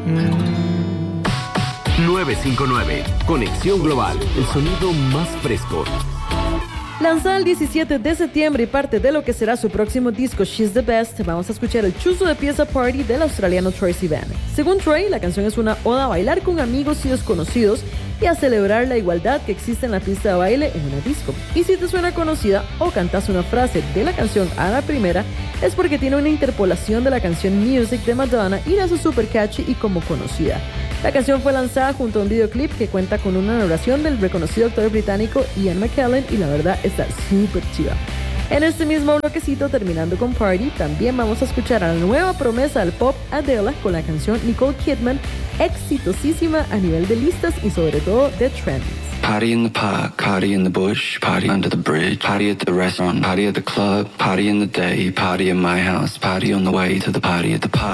959, Conexión Global, el sonido más fresco. Lanzada el 17 de septiembre y parte de lo que será su próximo disco She's the Best, vamos a escuchar el chuzo de pieza Party del australiano Troye Sivan. Según Troye, la canción es una oda a bailar con amigos y desconocidos y a celebrar la igualdad que existe en la pista de baile en una disco. Y si te suena conocida o cantas una frase de la canción a la primera, es porque tiene una interpolación de la canción Music de Madonna y la hace super catchy y como conocida. La canción fue lanzada junto a un videoclip que cuenta con una narración del reconocido actor británico Ian McKellen y la verdad está súper chiva. En este mismo bloquecito, terminando con Party, también vamos a escuchar a la nueva promesa del pop Adele con la canción Nicole Kidman, exitosísima a nivel de listas y sobre todo de trends. Party in the park, party in the bush, party under the bridge, party at the restaurant, party at the club, party in the day, party in my house, party on the way to the party at the park.